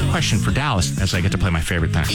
question for Dallas as I get to play my favorite thing.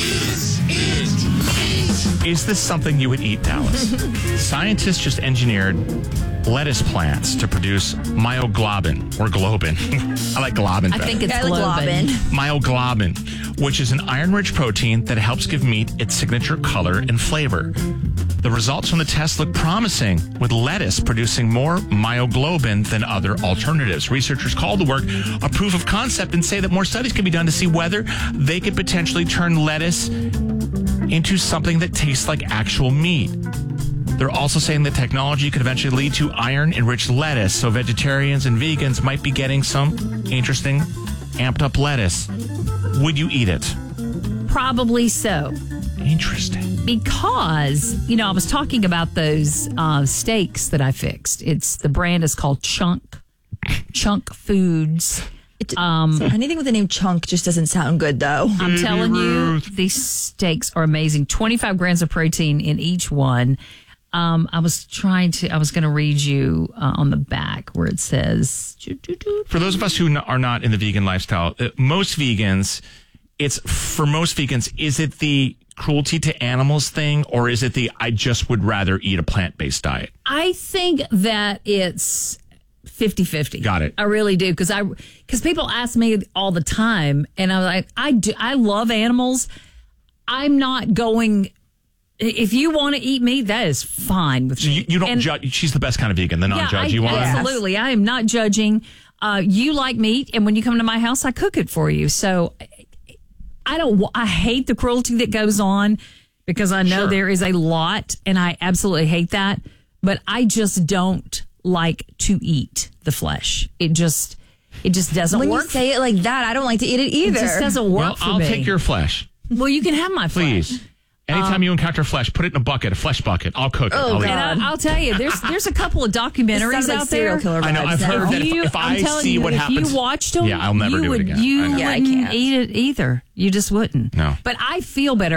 Is this something you would eat, Dallas? Scientists just engineered lettuce plants to produce myoglobin or globin. I like globin better. I think it's globin. Myoglobin, which is an iron-rich protein that helps give meat its signature color and flavor. The results from the test look promising, with lettuce producing more myoglobin than other alternatives. Researchers call the work a proof of concept and say that more studies can be done to see whether they could potentially turn lettuce into something that tastes like actual meat. They're also saying that technology could eventually lead to iron-enriched lettuce, so vegetarians and vegans might be getting some interesting amped-up lettuce. Would you eat it? Probably so. Interesting. Because, I was talking about those steaks that I fixed. The brand is called Chunk Foods. Anything with the name Chunk just doesn't sound good, though. I'm telling you, these steaks are amazing. 25 grams of protein in each one. I was going to read you on the back where it says. For those of us who are not in the vegan lifestyle, most vegans, is it the cruelty to animals thing, or is it the I just would rather eat a plant-based diet? I think that it's 50-50. Got it. I really do, because people ask me all the time, and I'm like, I love animals. I'm not going. If you want to eat meat, that is fine with me. You don't judge. She's the best kind of vegan, the non-judgy one. Absolutely. I am not judging. You like meat, and when you come to my house, I cook it for you. So I hate the cruelty that goes on, because I know there is a lot, and I absolutely hate that. But I just don't like to eat the flesh. It just doesn't work. When you say it like that, I don't like to eat it either. It just doesn't work for me. I'll take your flesh. Well, you can have my flesh. Please. Anytime you encounter flesh, put it in a flesh bucket. I'll cook it. I'll eat it. And I'll tell you, there's a couple of documentaries out there. I know. I've heard that if I see what happens. If you watched them, I'll never do it again. You wouldn't eat it either. You just wouldn't. No. But I feel better.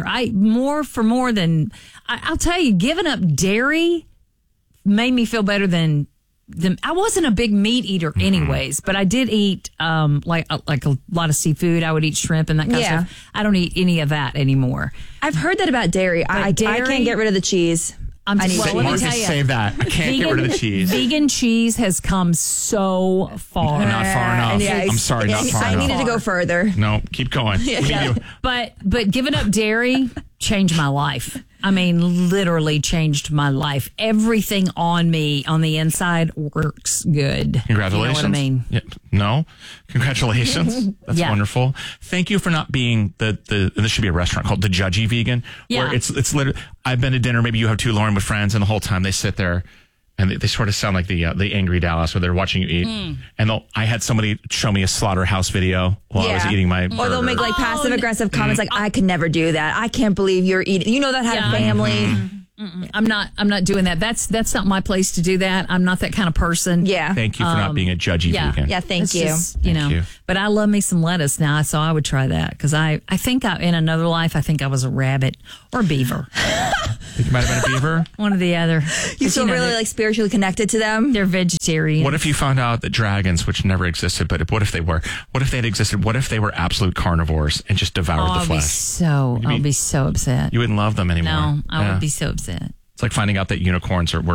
I'll tell you, giving up dairy made me feel better than I wasn't a big meat eater anyways, but I did eat like a lot of seafood. I would eat shrimp and that kind of stuff. I don't eat any of that anymore. I've heard that about dairy. I can't get rid of the cheese. Let me tell you. Save that. I can't get rid of the cheese. Vegan cheese has come so far. Not far enough. I'm sorry, not far enough. I needed to go further. No, keep going. But giving up dairy changed my life. I mean, literally changed my life. Everything on me on the inside works good. Congratulations. You know what I mean? Yeah. No. Congratulations. That's wonderful. Thank you for not being this should be a restaurant called The Judgy Vegan. Yeah. Where it's literally, I've been to dinner, maybe you have too, Lauren, with friends, and the whole time they sit there and they sort of sound like the Angry Dallas, where they're watching you eat. And I had somebody show me a slaughterhouse video while I was eating my burger. Or they'll make passive aggressive comments like, I could never do that. I can't believe you're eating. You know that had a family. I'm not doing that. That's not my place to do that. I'm not that kind of person. Yeah. Thank you for not being a judgy vegan. Yeah, thank you. Just, you. But I love me some lettuce now, so I would try that, because I think in another life, I think I was a rabbit or a beaver. Think you might have been a beaver? One or the other. You feel really spiritually connected to them? They're vegetarian. What if you found out that dragons, which never existed, but what if they were? What if they had existed? What if they were absolute carnivores and just devoured the flesh? I'll be so upset. You wouldn't love them anymore. No, I would be so upset. It's like finding out that unicorns were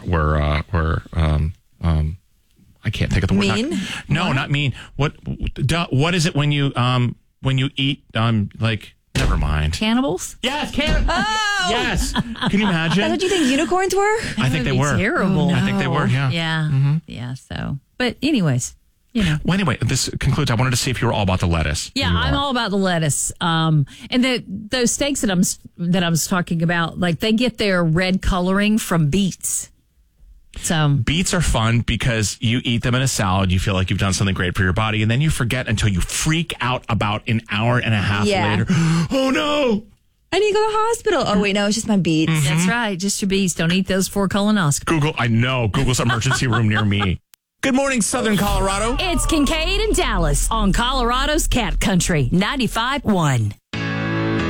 I can't think of the word. Mean? Not mean. What is it when you eat never mind. Cannibals? Yes, cannibals. Oh! Yes. Can you imagine? That's what you think unicorns were? I think they were. Terrible. I think they were. Yeah. Yeah. Mm-hmm. Yeah. So, but anyways. Well, anyway, this concludes. I wanted to see if you were all about the lettuce. Yeah, I'm all about the lettuce. And those steaks that I was talking about, they get their red coloring from beets. So beets are fun because you eat them in a salad. You feel like you've done something great for your body, and then you forget until you freak out about an hour and a half later. Oh no! I need to go to the hospital. Oh wait, no, it's just my beets. Mm-hmm. That's right, just your beets. Don't eat those for colonoscopy. I know. Google's emergency room near me. Good morning, Southern Colorado. It's Kincaid and Dallas on Colorado's Cat Country 95.1.